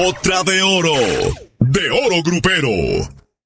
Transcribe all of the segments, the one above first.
Otra de oro grupero.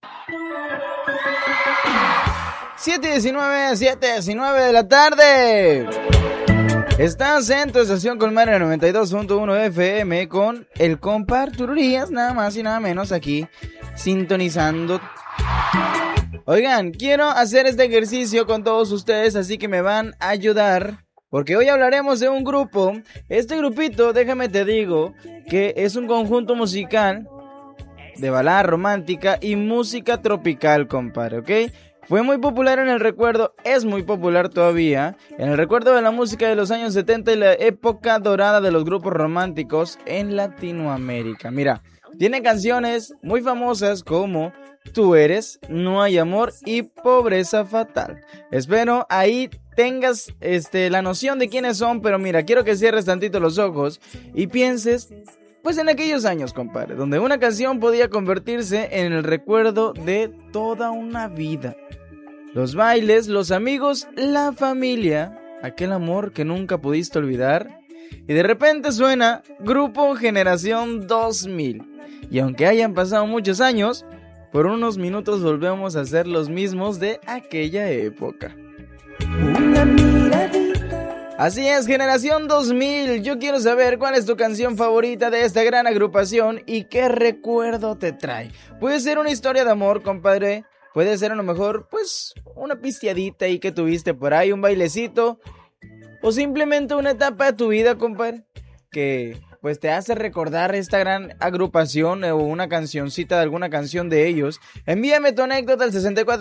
7:19 de la tarde. Estás en tu estación Colmena 92.1 FM con el compa Arturo Urias, nada más y nada menos aquí, sintonizando. Oigan, quiero hacer este ejercicio con todos ustedes, así que me van a ayudar, porque hoy hablaremos de un grupo. Este grupito, déjame te digo, que es un conjunto musical de balada romántica y música tropical, compadre, ¿ok? Fue muy popular en el recuerdo, es muy popular todavía, en el recuerdo de la música de los años 70 y la época dorada de los grupos románticos en Latinoamérica. Mira, tiene canciones muy famosas como Tú eres, No hay amor y Pobreza fatal. Espero ahí tengas la noción de quiénes son, pero mira, quiero que cierres tantito los ojos y pienses pues en aquellos años, compadre, donde una canción podía convertirse en el recuerdo de toda una vida. Los bailes, los amigos, la familia, aquel amor que nunca pudiste olvidar. Y de repente suena Grupo Generación 2000. Y aunque hayan pasado muchos años, por unos minutos volvemos a ser los mismos de aquella época. Una miradita. Así es, Generación 2000, yo quiero saber cuál es tu canción favorita de esta gran agrupación y qué recuerdo te trae. Puede ser una historia de amor, compadre, puede ser a lo mejor, pues, una pisteadita ahí que tuviste por ahí, un bailecito, o simplemente una etapa de tu vida, compadre, que pues te hace recordar esta gran agrupación o una cancioncita de alguna canción de ellos. Envíame tu anécdota al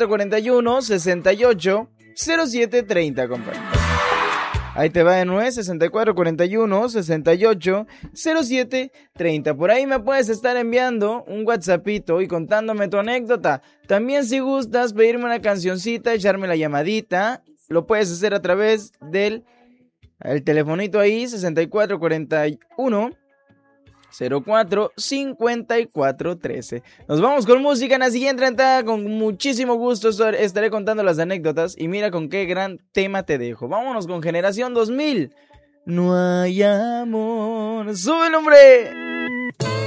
6441-680730, compadre. Ahí te va de nuevo, 6441-680730. Por ahí me puedes estar enviando un WhatsAppito y contándome tu anécdota. También si gustas pedirme una cancioncita, echarme la llamadita, lo puedes hacer a través del telefonito ahí, 6441-045413. Nos vamos con música en la siguiente entrada. Con muchísimo gusto estaré contando las anécdotas. Y mira con qué gran tema te dejo. Vámonos con Generación 2000. No hay amor. ¡Sube el hombre!